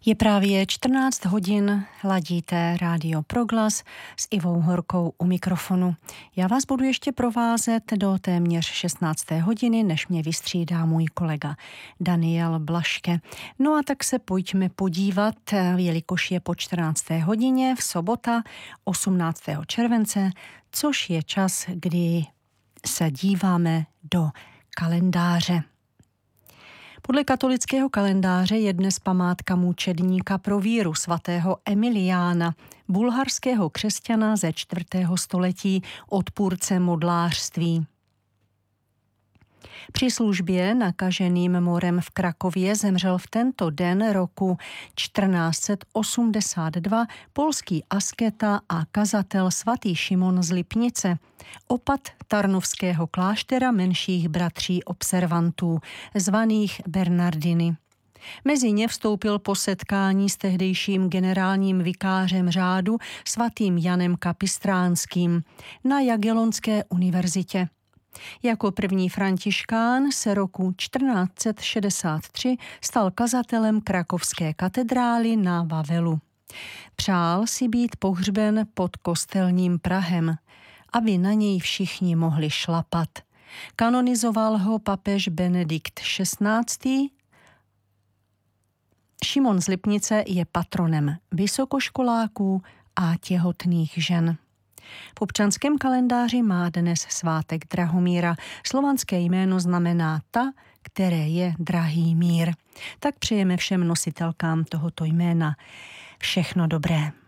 Je právě 14 hodin, ladíte Rádio Proglas s Ivou Horkou u mikrofonu. Já vás budu ještě provázet do téměř 16. hodiny, než mě vystřídá můj kolega Daniel Blaške. No a tak se pojďme podívat, jelikož je po 14. hodině v sobota 18. července, což je čas, kdy se díváme do kalendáře. Podle katolického kalendáře je dnes památka mučedníka pro víru svatého Emiliána, bulharského křesťana ze 4. století, odpůrce modlářství. Při službě nakaženým morem v Krakově zemřel v tento den roku 1482 polský asketa a kazatel svatý Šimon z Lipnice, opat Tarnovského kláštera menších bratří observantů, zvaných Bernardiny. Mezi ně vstoupil po setkání s tehdejším generálním vikářem řádu svatým Janem Kapistránským na Jagellonské univerzitě. Jako první františkán se roku 1463 stal kazatelem krakovské katedrály na Wawelu. Přál si být pohřben pod kostelním prahem, aby na něj všichni mohli šlapat. Kanonizoval ho papež Benedikt XVI. Šimon z Lipnice je patronem vysokoškoláků a těhotných žen. V občanském kalendáři má dnes svátek Drahomíra. Slovanské jméno znamená ta, které je drahý mír. Tak přejeme všem nositelkám tohoto jména všechno dobré.